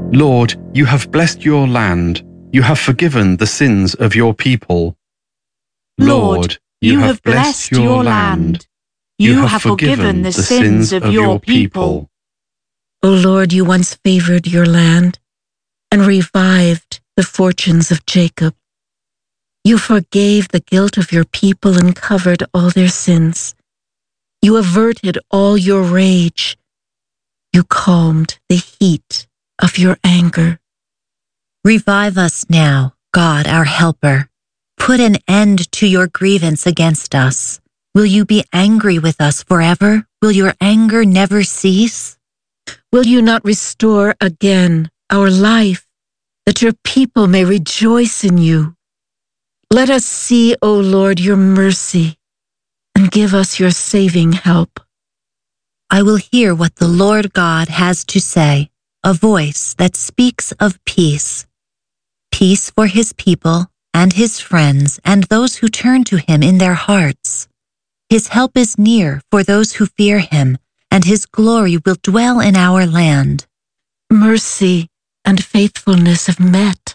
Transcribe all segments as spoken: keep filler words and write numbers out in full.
Lord, you have blessed your land. You have forgiven the sins of your people. Lord, you have blessed your land. You have forgiven the sins of your people. O Lord, you once favored your land and revived the fortunes of Jacob. You forgave the guilt of your people and covered all their sins. You averted all your rage. You calmed the heat of your anger. Revive us now, God, our helper. Put an end to your grievance against us. Will you be angry with us forever? Will your anger never cease? Will you not restore again our life, that your people may rejoice in you? Let us see, O Lord, your mercy, and give us your saving help. I will hear what the Lord God has to say, a voice that speaks of peace. Peace for his people and his friends and those who turn to him in their hearts. His help is near for those who fear him, and his glory will dwell in our land. Mercy and faithfulness have met.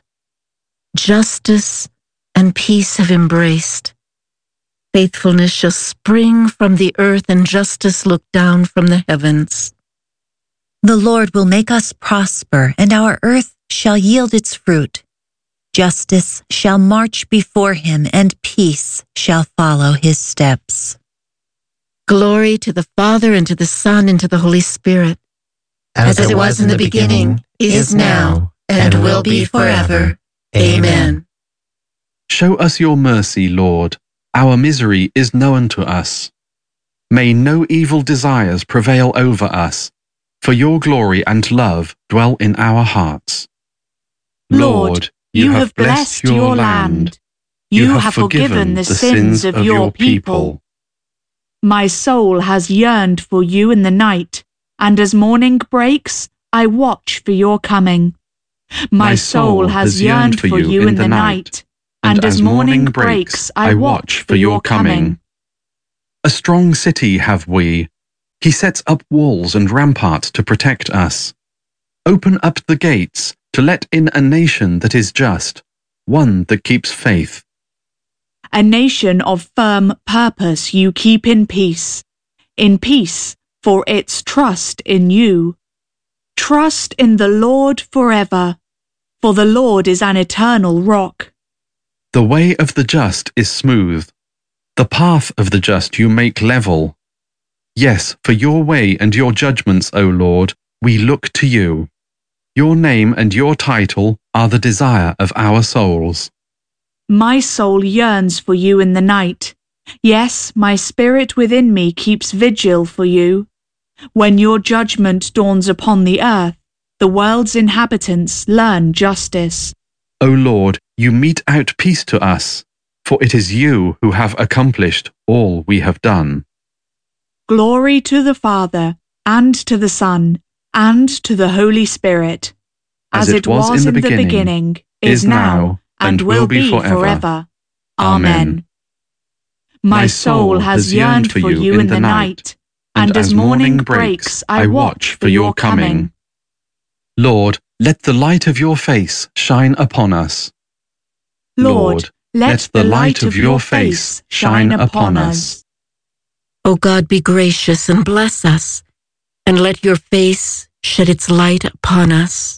Justice and peace have embraced. Faithfulness shall spring from the earth, and justice look down from the heavens. The Lord will make us prosper, and our earth shall yield its fruit. Justice shall march before him, and peace shall follow his steps. Glory to the Father, and to the Son, and to the Holy Spirit. As, As it was in the beginning, is now, and will be forever. Amen. Show us your mercy, Lord. Our misery is known to us. May no evil desires prevail over us, for your glory and love dwell in our hearts. Lord, you have blessed your land. You have forgiven the sins of your people. My soul has yearned for you in the night, and as morning breaks, I watch for your coming. My soul has yearned for you in the night, and as morning breaks, I watch for your coming. A strong city have we. He sets up walls and ramparts to protect us. Open up the gates to let in a nation that is just, one that keeps faith. A nation of firm purpose you keep in peace, in peace for its trust in you. Trust in the Lord forever, for the Lord is an eternal rock. The way of the just is smooth. The path of the just you make level. Yes, for your way and your judgments, O Lord, we look to you. Your name and your title are the desire of our souls. My soul yearns for you in the night. Yes, my spirit within me keeps vigil for you. When your judgment dawns upon the earth, the world's inhabitants learn justice. O Lord, you mete out peace to us, for it is you who have accomplished all we have done. Glory to the Father, and to the Son, and to the Holy Spirit, as, as it was, was in the beginning, beginning is now, and will be forever. forever. Amen. My soul has yearned for you in the night, and as morning breaks, I watch for your coming. Lord, let the light of your face shine upon us. Lord, let the light of your face shine upon us. O God, be gracious and bless us, and let your face shed its light upon us.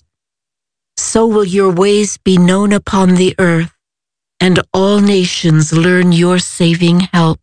So will your ways be known upon the earth, and all nations learn your saving help.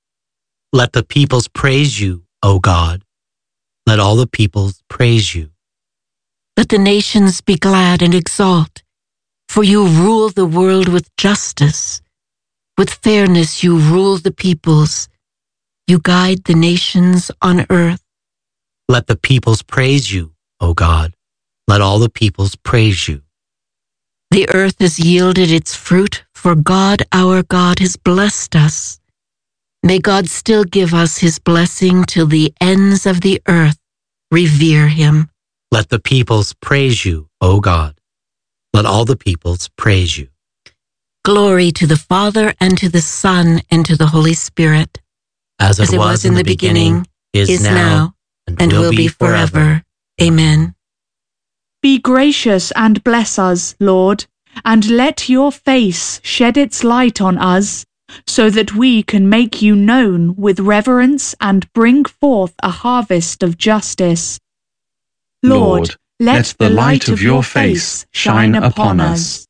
Let the peoples praise you, O God. Let all the peoples praise you. Let the nations be glad and exult, for you rule the world with justice. With fairness you rule the peoples. You guide the nations on earth. Let the peoples praise you, O God. Let all the peoples praise you. The earth has yielded its fruit, for God, our God, has blessed us. May God still give us his blessing till the ends of the earth revere him. Let the peoples praise you, O God. Let all the peoples praise you. Glory to the Father, and to the Son, and to the Holy Spirit. As it, As it was, was in the beginning, beginning is, is now, and, and will, will be forever. forever. Amen. Be gracious and bless us, Lord, and let your face shed its light on us, so that we can make you known with reverence and bring forth a harvest of justice. Lord, let the light of your face shine upon us.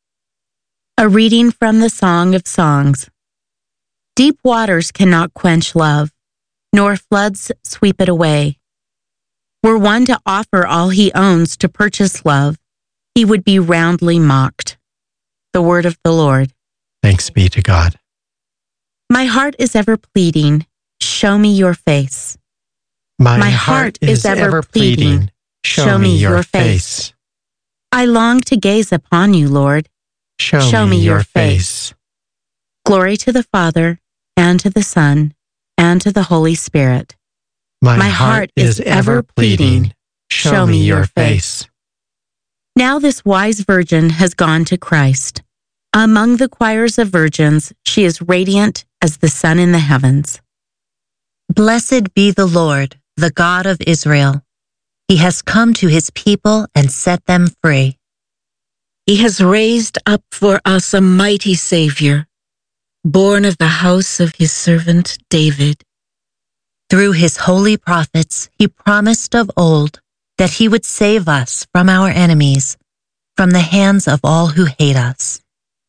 A reading from the Song of Songs. Deep waters cannot quench love, nor floods sweep it away. Were one to offer all he owns to purchase love, he would be roundly mocked. The word of the Lord. Thanks be to God. My heart is ever pleading, show me your face. My, My heart is ever pleading, show me your face. I long to gaze upon you, Lord. Show, Show me me your your face. Glory to the Father, and to the Son, and to the Holy Spirit. My, My heart is ever pleading, show me your face. Now this wise virgin has gone to Christ. Among the choirs of virgins, she is radiant as the sun in the heavens. Blessed be the Lord, the God of Israel. He has come to his people and set them free. He has raised up for us a mighty Savior, born of the house of his servant David. Through his holy prophets, he promised of old that he would save us from our enemies, from the hands of all who hate us.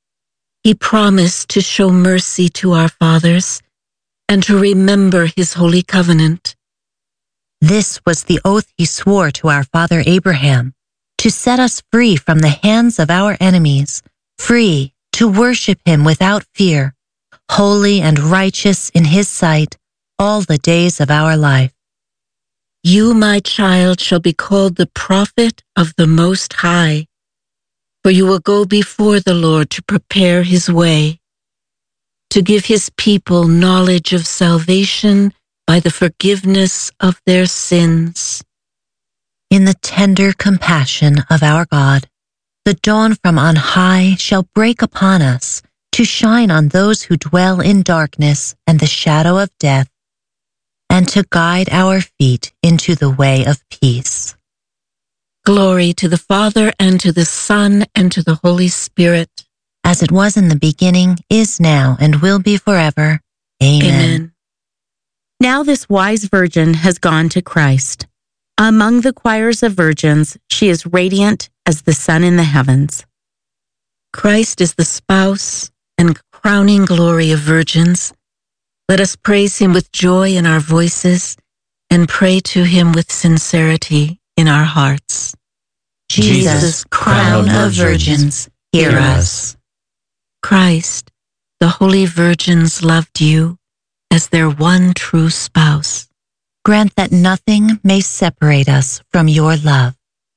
He promised to show mercy to our fathers and to remember his holy covenant. This was the oath he swore to our father Abraham, to set us free from the hands of our enemies, free to worship him without fear, holy and righteous in his sight all the days of our life. You, my child, shall be called the prophet of the Most High, for you will go before the Lord to prepare his way, to give his people knowledge of salvation by the forgiveness of their sins. In the tender compassion of our God, the dawn from on high shall break upon us to shine on those who dwell in darkness and the shadow of death, and to guide our feet into the way of peace. Glory to the Father, and to the Son, and to the Holy Spirit. As it was in the beginning, is now, and will be forever. Amen. Amen. Now this wise virgin has gone to Christ. Among the choirs of virgins, she is radiant as the sun in the heavens. Christ is the spouse and crowning glory of virgins. Let us praise him with joy in our voices and pray to him with sincerity in our hearts. Jesus, crown of virgins, hear us. Christ, the holy virgins loved you as their one true spouse. Grant that nothing may separate us from your love.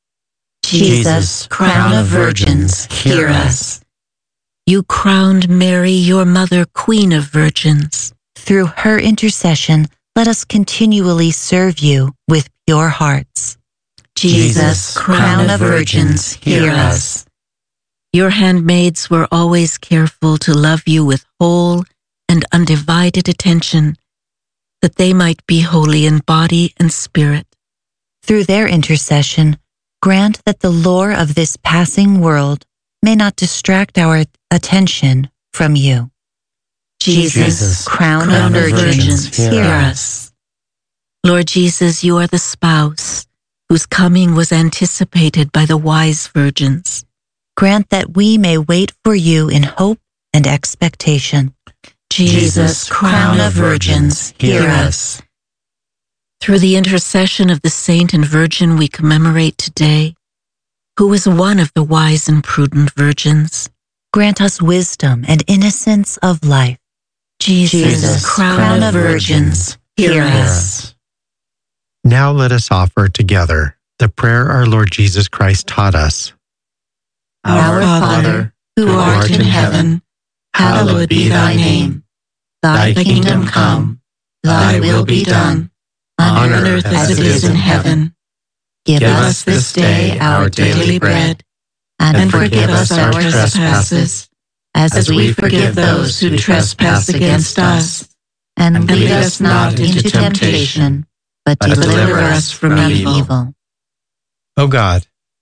Jesus, crown of virgins, hear us. You crowned Mary, your mother, queen of virgins. Through her intercession, let us continually serve you with pure hearts. Jesus, crown of virgins, hear us. Your handmaids were always careful to love you with whole and undivided attention, that they might be holy in body and spirit. Through their intercession, grant that the lore of this passing world may not distract our attention from you. Jesus, Jesus crown, crown of of virgins, virgins, hear hear us. us. Lord Jesus, you are the spouse whose coming was anticipated by the wise virgins. Grant that we may wait for you in hope and expectation. Jesus, crown of virgins, hear us. Through the intercession of the saint and virgin we commemorate today, who is one of the wise and prudent virgins, grant us wisdom and innocence of life. Jesus, Jesus, crown, crown of of virgins, hear us. Now let us offer together the prayer our Lord Jesus Christ taught us. Our Father, who art in heaven, hallowed be thy name. Thy kingdom come, thy will be done, on earth as it is in heaven. Give Give us us this day our daily bread, and and forgive us our trespasses, as we forgive those who trespass against us. and lead us not into temptation, but but deliver us from evil. evil. O God,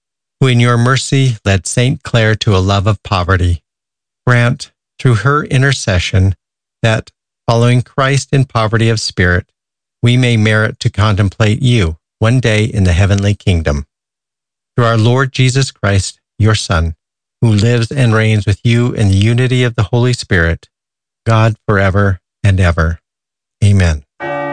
who in your mercy led Saint Clare to a love of poverty, grant, through her intercession, that, following Christ in poverty of spirit, we may merit to contemplate you one day in the heavenly kingdom. Through our Lord Jesus Christ, your Son, who lives and reigns with you in the unity of the Holy Spirit, God forever and ever. Amen.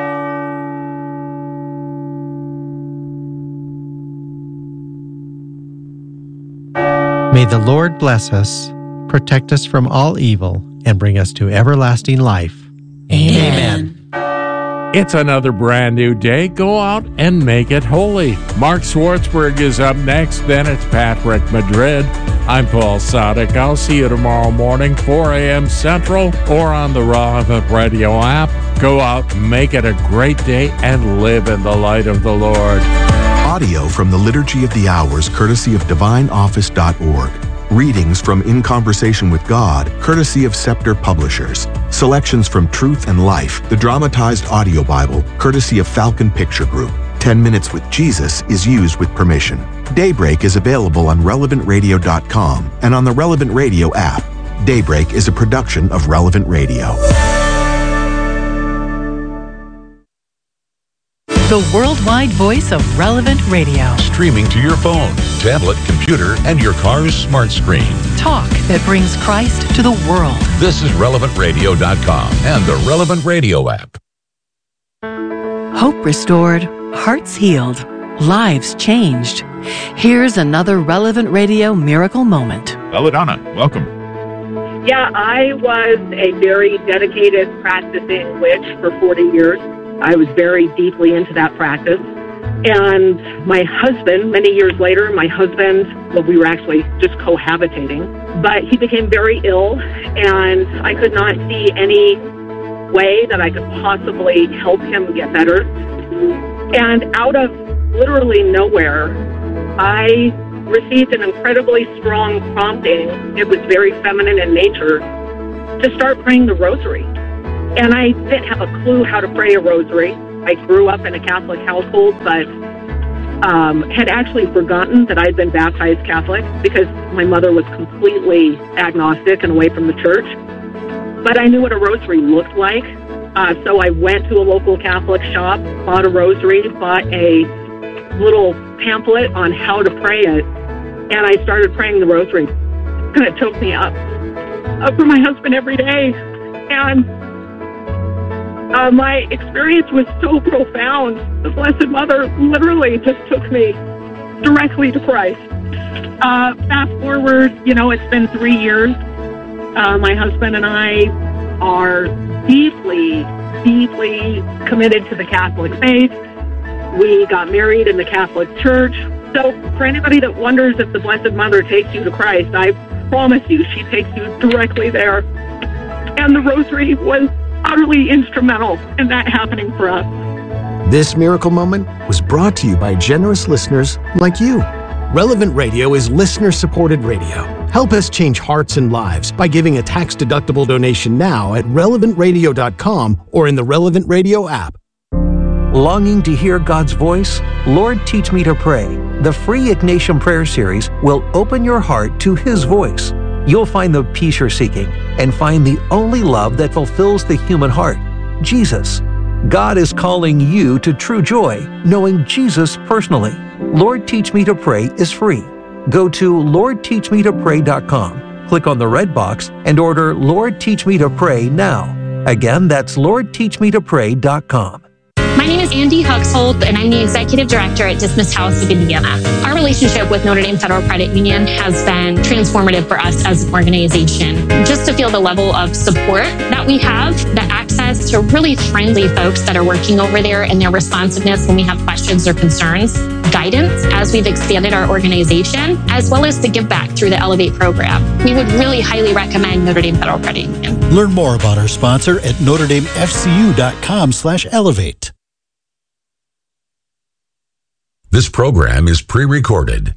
May the Lord bless us, protect us from all evil, and bring us to everlasting life. Amen. It's another brand new day. Go out and make it holy. Mark Schwartzberg is up next. Then it's Patrick Madrid. I'm Paul Sadek. I'll see you tomorrow morning, four a.m. Central, or on the Relevant Radio app. Go out, make it a great day, and live in the light of the Lord. Audio from the Liturgy of the Hours, courtesy of divine office dot org. Readings from In Conversation with God, courtesy of Scepter Publishers. Selections from Truth and Life, the dramatized audio Bible, courtesy of Falcon Picture Group. Ten Minutes with Jesus is used with permission. Daybreak is available on relevant radio dot com and on the Relevant Radio app. Daybreak is a production of Relevant Radio. The worldwide voice of Relevant Radio. Streaming to your phone, tablet, computer, and your car's smart screen. Talk that brings Christ to the world. This is relevant radio dot com and the Relevant Radio app. Hope restored, hearts healed, lives changed. Here's another Relevant Radio miracle moment. Belladonna, welcome. Yeah, I was a very dedicated practicing witch for forty years. I was very deeply into that practice. And my husband, many years later, my husband, well, we were actually just cohabitating, but he became very ill, and I could not see any way that I could possibly help him get better. And out of literally nowhere, I received an incredibly strong prompting. It was very feminine in nature, to start praying the rosary. And I didn't have a clue how to pray a rosary. I grew up in a Catholic household, but um, had actually forgotten that I'd been baptized Catholic because my mother was completely agnostic and away from the church. But I knew what a rosary looked like. Uh, so I went to a local Catholic shop, bought a rosary, bought a little pamphlet on how to pray it, and I started praying the rosary. And it took me up, up for my husband every day. And Uh, my experience was so profound. The Blessed Mother literally just took me directly to Christ. Uh, fast forward, you know, it's been three years. Uh, my husband and I are deeply, deeply committed to the Catholic faith. We got married in the Catholic Church. So for anybody that wonders if the Blessed Mother takes you to Christ, I promise you she takes you directly there. And the rosary was utterly instrumental in that happening for us. This miracle moment was brought to you by generous listeners like you. Relevant Radio is listener-supported radio. Help us change hearts and lives by giving a tax-deductible donation now at relevant radio dot com or in the Relevant Radio app. Longing to hear God's voice? Lord, Teach Me to Pray. The free Ignatian Prayer Series will open your heart to His voice. You'll find the peace you're seeking and find the only love that fulfills the human heart, Jesus. God is calling you to true joy, knowing Jesus personally. Lord Teach Me to Pray is free. Go to lord teach me to pray dot com, click on the red box, and order Lord Teach Me to Pray now. Again, that's lord teach me to pray dot com. My name is Andy Huxhold, and I'm the Executive Director at Dismissed House of Indiana. Our relationship with Notre Dame Federal Credit Union has been transformative for us as an organization. Just to feel the level of support that we have, the access to really friendly folks that are working over there, and their responsiveness when we have questions or concerns, guidance as we've expanded our organization, as well as the give back through the Elevate program. We would really highly recommend Notre Dame Federal Credit Union. Learn more about our sponsor at notre dame f c u dot com slash elevate. This program is pre-recorded.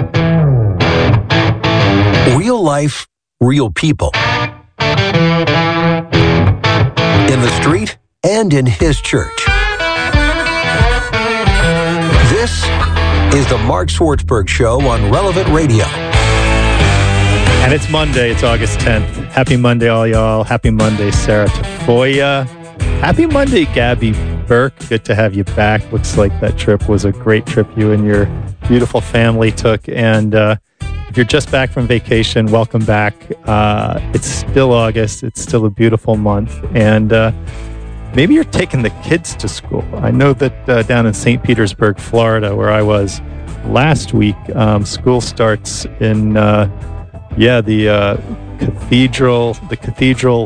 Real life, real people. In the street and in His church. This is the Mark Swartzberg Show on Relevant Radio. And it's Monday. It's August tenth. Happy Monday, all y'all. Happy Monday, Sarah Tafoya. Happy Monday, Gabby Burke. Good to have you back. Looks like that trip was a great trip you and your beautiful family took. And uh, if you're just back from vacation, welcome back. Uh, it's still August. It's still a beautiful month. And uh, maybe you're taking the kids to school. I know that uh, down in Saint Petersburg, Florida, where I was last week, um, school starts in... Uh, Yeah, the uh, cathedral, the cathedral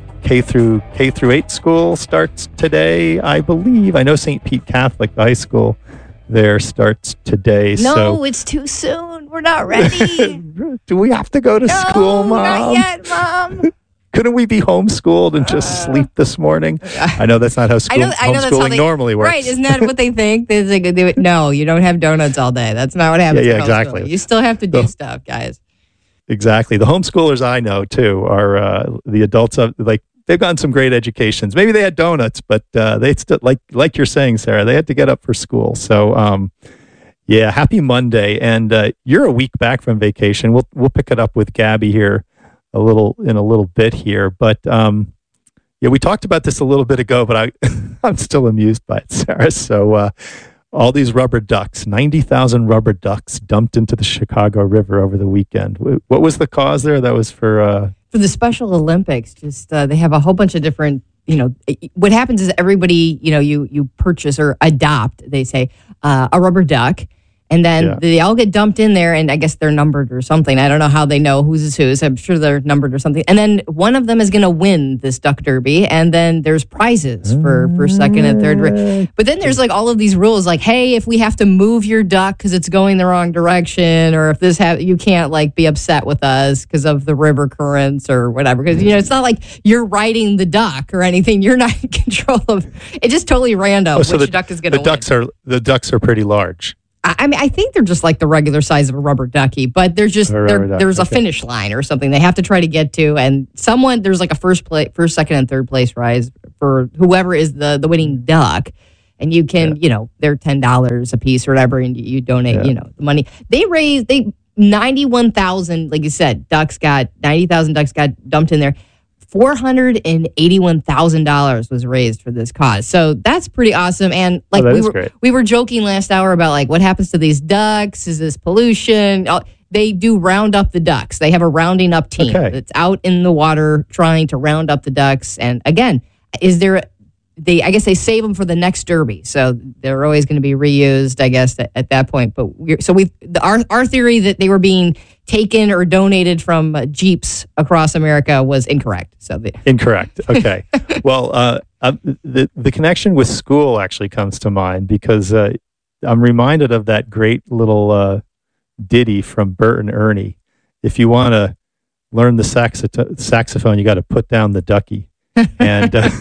K through K through eight school starts today, I believe. I know Saint Pete Catholic High School there starts today. No, so. It's too soon. We're not ready. Do we have to go to no, school, Mom? Not yet, Mom. Couldn't we be homeschooled and just uh, sleep this morning? I know that's not how school, I know, I know homeschooling they, normally works. Right, isn't that what they think? They like, they, no, you don't have donuts all day. That's not what happens. Yeah, yeah, exactly. You still have to do the, stuff, guys. Exactly. The homeschoolers I know, too, are uh, the adults of, like, they've gotten some great educations. Maybe they had donuts, but uh, they still, like like you're saying, Sarah, they had to get up for school. So, um, yeah, happy Monday. And uh, you're a week back from vacation. We'll we'll pick it up with Gabby here a little in a little bit here. But, um, yeah, we talked about this a little bit ago, but I, I'm still amused by it, Sarah. So, uh, all these rubber ducks, ninety thousand rubber ducks dumped into the Chicago River over the weekend. What was the cause there? That was for... Uh... For the Special Olympics. Just uh, they have a whole bunch of different, you know, what happens is everybody, you know, you, you purchase or adopt, they say, uh, a rubber duck. And then yeah. they all get dumped in there, and I guess they're numbered or something. I don't know how they know whose is whose. I'm sure they're numbered or something. And then one of them is going to win this duck derby, and then there's prizes for, for second and third. But then there's like all of these rules, like, hey, if we have to move your duck because it's going the wrong direction, or if this ha- you can't like be upset with us because of the river currents or whatever. Because you know it's not like you're riding the duck or anything. You're not in control of. It's just totally random oh, so which the, duck is going to win. The ducks are the ducks are pretty large. I mean, I think they're just like the regular size of a rubber ducky, but there's just there, there's a okay. finish line or something they have to try to get to, and someone there's like a first place, first, second, and third place prize for whoever is the, the winning duck, and you can, yeah. you know, they're ten dollars a piece or whatever, and you donate, yeah. you know, the money they raised. They ninety one thousand, like you said, ducks got ninety thousand ducks got dumped in there. four hundred eighty-one thousand dollars was raised for this cause. So that's pretty awesome. And like oh, we were great. we were joking last hour about like what happens to these ducks? Is this pollution? They do round up the ducks. They have a rounding up team okay. that's out in the water trying to round up the ducks. And again, is there they I guess they save them for the next derby. So they're always going to be reused, I guess, at, at that point. But we're, so we our our theory that they were being taken or donated from uh, Jeeps across America was incorrect. So the- Incorrect. Okay. well, uh, uh, the, the connection with school actually comes to mind because uh, I'm reminded of that great little uh, ditty from Bert and Ernie. If you want to learn the saxo- saxophone, you got to put down the ducky. And uh,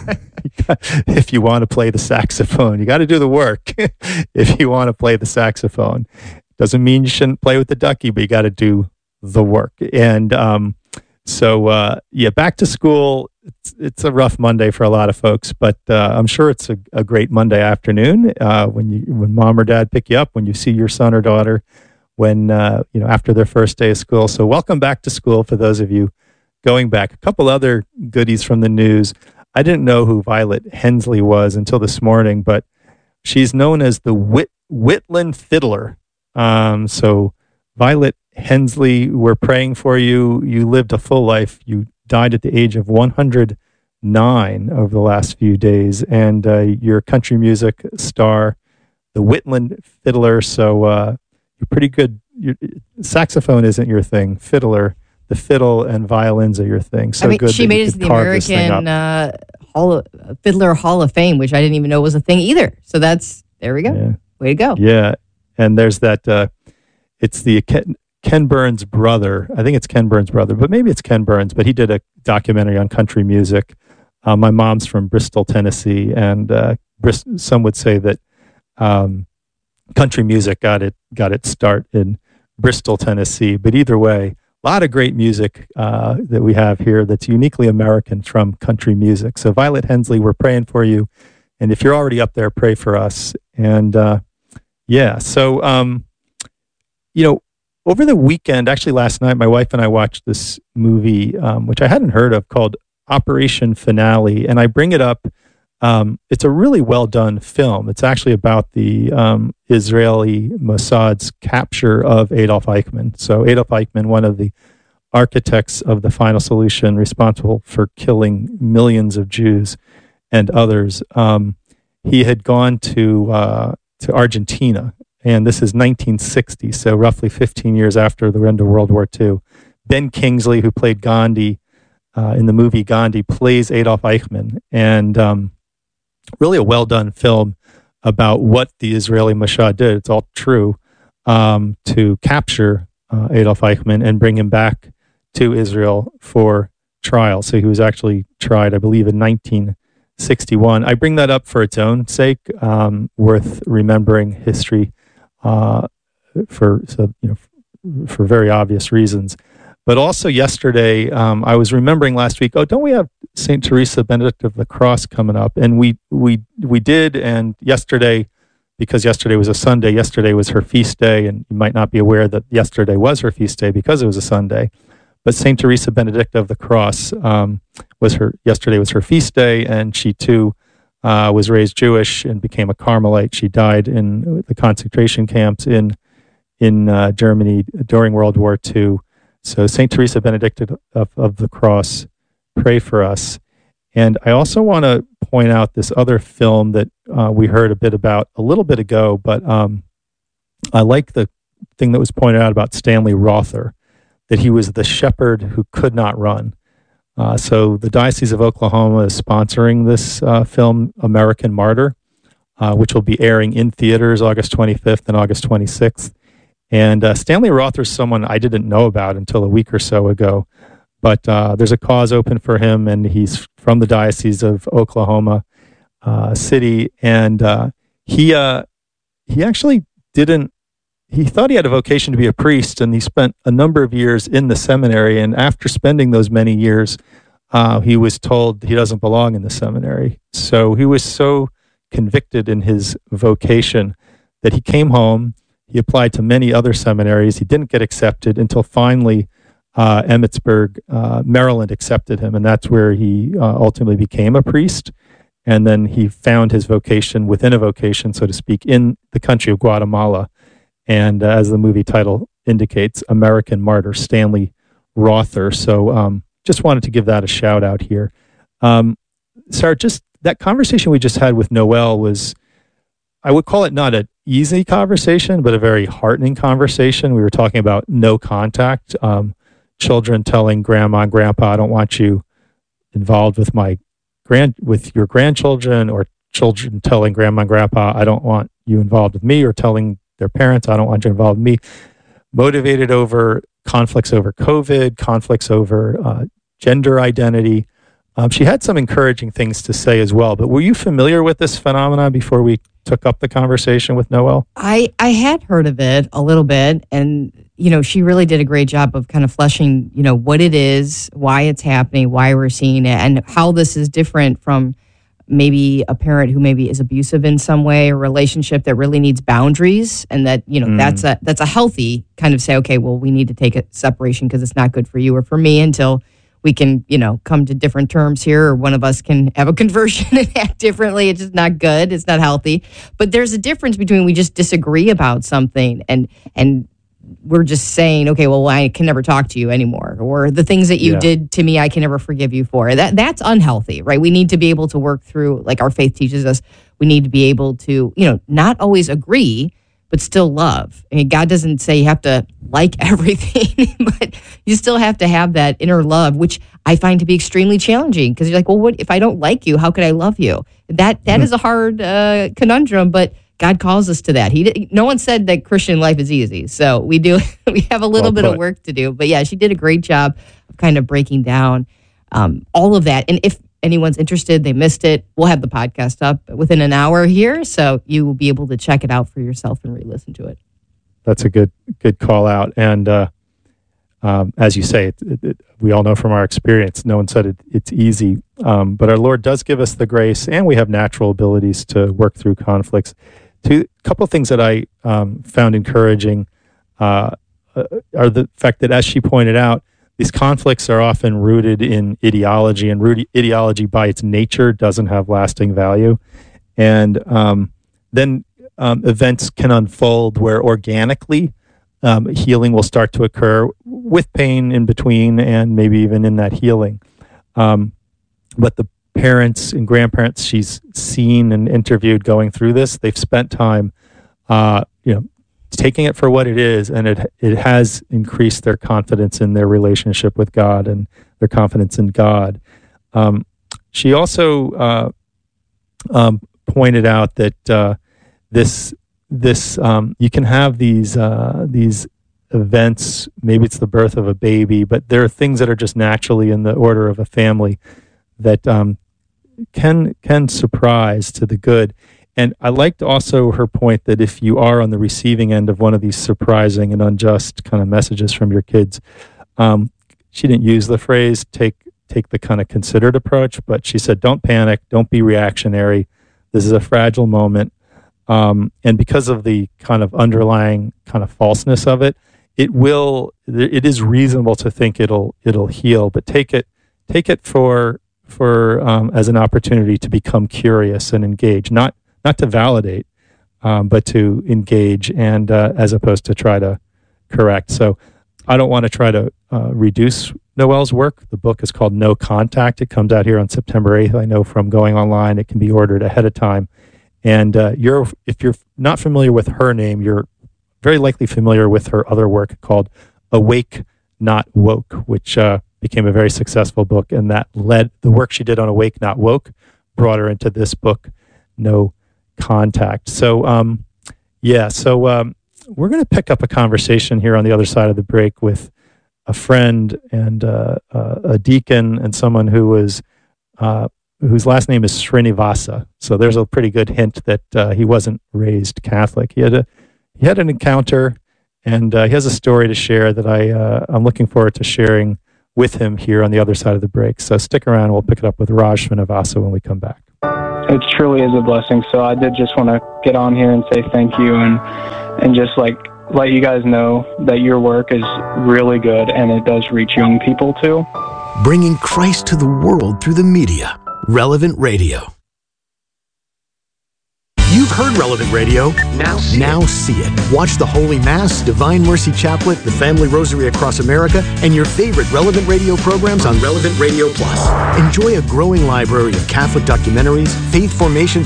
if you want to play the saxophone, you got to do the work. If you want to play the saxophone, doesn't mean you shouldn't play with the ducky, but you got to do the work. And um, so, uh, yeah, back to school. It's, it's a rough Monday for a lot of folks, but uh, I'm sure it's a, a great Monday afternoon uh, when you when mom or dad pick you up, when you see your son or daughter, when uh, you know after their first day of school. So, welcome back to school for those of you going back. A couple other goodies from the news. I didn't know who Violet Hensley was until this morning, but she's known as the Whit- Whitland Fiddler. Um, so, Violet Hensley, we're praying for you. You lived a full life. You died at the age of one hundred nine over the last few days, and uh, you're a country music star, the Whitland Fiddler. So uh, you're pretty good. You're, saxophone isn't your thing. Fiddler, the fiddle and violins are your thing. So I mean, good. She made it to the American uh, Hall of, Fiddler Hall of Fame, which I didn't even know was a thing either. So that's there we go. Yeah. Way to go. Yeah, and there's that. Uh, it's the Ken, Ken Burns' brother. I think it's Ken Burns' brother, but maybe it's Ken Burns. But he did a documentary on country music. Uh, my mom's from Bristol, Tennessee, and uh, Brist- some would say that um, country music got it got its start in Bristol, Tennessee. But either way, a lot of great music uh, that we have here that's uniquely American from country music. So Violet Hensley, we're praying for you. And if you're already up there, pray for us. And uh, yeah, so um, you know, over the weekend, actually last night, my wife and I watched this movie, um, which I hadn't heard of, called Operation Finale. And I bring it up. Um, it's a really well done film. It's actually about the um, Israeli Mossad's capture of Adolf Eichmann. So Adolf Eichmann, one of the architects of the final solution, responsible for killing millions of Jews and others. Um, he had gone to uh, to Argentina, and this is nineteen sixty, so roughly fifteen years after the end of World War Two. Ben Kingsley, who played Gandhi uh, in the movie Gandhi, plays Adolf Eichmann, and um, really a well-done film about what the Israeli Mossad did. It's all true, um, to capture uh, Adolf Eichmann and bring him back to Israel for trial. So he was actually tried, I believe, in nineteen sixty-one. I bring that up for its own sake, um, worth remembering history uh, for so you know for very obvious reasons. But also yesterday, um, I was remembering last week. Oh, don't we have Saint Teresa Benedict of the Cross coming up? And we we we did. And yesterday, because yesterday was a Sunday, yesterday was her feast day, and you might not be aware that yesterday was her feast day because it was a Sunday. But Saint Teresa Benedict of the Cross um, was her yesterday was her feast day, and she too uh, was raised Jewish and became a Carmelite. She died in the concentration camps in in uh, Germany during World War Two. So Saint Teresa Benedict of, of the Cross, pray for us. And I also want to point out this other film that uh, we heard a bit about a little bit ago, but um, I like the thing that was pointed out about Stanley Rother, that he was the shepherd who could not run. Uh, so the Diocese of Oklahoma is sponsoring this uh, film, American Martyr, uh, which will be airing in theaters August twenty-fifth and August twenty-sixth. And uh, Stanley Rother is someone I didn't know about until a week or so ago. But uh, there's a cause open for him, and he's from the Diocese of Oklahoma uh, City. And uh, he uh, he actually didn't, he thought he had a vocation to be a priest, and he spent a number of years in the seminary. And after spending those many years, uh, he was told he doesn't belong in the seminary. So he was so convicted in his vocation that he came home. He applied to many other seminaries. He didn't get accepted until finally uh, Emmitsburg, uh, Maryland accepted him, and that's where he uh, ultimately became a priest. And then he found his vocation within a vocation, so to speak, in the country of Guatemala. And uh, as the movie title indicates, American Martyr, Stanley Rother. So um, just wanted to give that a shout out here. Um, Sarah, just that conversation we just had with Noelle was, I would call it not an easy conversation, but a very heartening conversation. We were talking about no contact, um, children telling grandma and grandpa, I don't want you involved with my grand, with your grandchildren, or children telling grandma and grandpa, I don't want you involved with me, or telling their parents, I don't want you involved with me. Motivated over conflicts over COVID, conflicts over uh, gender identity. Um, she had some encouraging things to say as well. But were you familiar with this phenomenon before we took up the conversation with Noelle? I, I had heard of it a little bit, and you know, she really did a great job of kind of fleshing, you know, what it is, why it's happening, why we're seeing it, and how this is different from maybe a parent who maybe is abusive in some way, a relationship that really needs boundaries, and that, you know, mm. that's a that's a healthy kind of say, okay, well, we need to take a separation because it's not good for you or for me until we can, you know, come to different terms here, or one of us can have a conversion and act differently. It's just not good. It's not healthy. But there's a difference between we just disagree about something and and we're just saying, okay, well, I can never talk to you anymore, or the things that you yeah. did to me, I can never forgive you for. That that's unhealthy, right? We need to be able to work through, like our faith teaches us, we need to be able to, you know, not always agree, but still love. I mean, God doesn't say you have to like everything, but you still have to have that inner love, which I find to be extremely challenging, because you're like, well, what if I don't like you? How could I love you? That that mm-hmm. is a hard uh, conundrum, but God calls us to that. He no one said that Christian life is easy, so we do we have a little well bit of work to do. But yeah, she did a great job of kind of breaking down um, all of that. And if anyone's interested, they missed it, we'll have the podcast up within an hour here, so you will be able to check it out for yourself and re-listen to it. That's a good good call out. And uh, um, as you say, it, it, it, we all know from our experience, no one said it, it's easy, um, but our Lord does give us the grace, and we have natural abilities to work through conflicts. Two couple of things that I um, found encouraging. uh, are the fact that, as she pointed out, these conflicts are often rooted in ideology, and root, ideology by its nature doesn't have lasting value. And um, then um, events can unfold where organically um, healing will start to occur with pain in between and maybe even in that healing. Um, but the parents and grandparents she's seen and interviewed going through this, they've spent time, uh, you know, taking it for what it is, and it it has increased their confidence in their relationship with God and their confidence in God. Um, she also uh, um, pointed out that uh, this this um, you can have these uh, these events. Maybe it's the birth of a baby, but there are things that are just naturally in the order of a family that um, can can surprise to the good. And I liked also her point that if you are on the receiving end of one of these surprising and unjust kind of messages from your kids, um, she didn't use the phrase take take the kind of considered approach, but she said, don't panic, don't be reactionary. This is a fragile moment. Um, and because of the kind of underlying kind of falseness of it, it will, it is reasonable to think it'll it'll heal, but take it take it for for um, as an opportunity to become curious and engage, not not to validate, um, but to engage, and uh, as opposed to try to correct. So I don't want to try to uh, reduce Noelle's work. The book is called No Contact. It comes out here on September eighth. I know from going online, it can be ordered ahead of time. And uh, you're if you're not familiar with her name, you're very likely familiar with her other work called Awake, Not Woke, which uh, became a very successful book, and that led the work she did on Awake, Not Woke, brought her into this book, No Contact. So, um, yeah, so um, we're going to pick up a conversation here on the other side of the break with a friend and uh, uh, a deacon and someone who was uh, whose last name is Srinivasa. So there's a pretty good hint that uh, he wasn't raised Catholic. He had a he had an encounter, and uh, he has a story to share that I uh, I'm looking forward to sharing with him here on the other side of the break. So stick around. We'll pick it up with Raj Srinivasa when we come back. It truly is a blessing. So I did just want to get on here and say thank you, and and just like let you guys know that your work is really good and it does reach young people too. Bringing Christ to the world through the media. Relevant Radio. You've heard Relevant Radio. Now see, now see it. Watch the Holy Mass, Divine Mercy Chaplet, the Family Rosary across America, and your favorite Relevant Radio programs on Relevant Radio Plus. Enjoy a growing library of Catholic documentaries, faith formation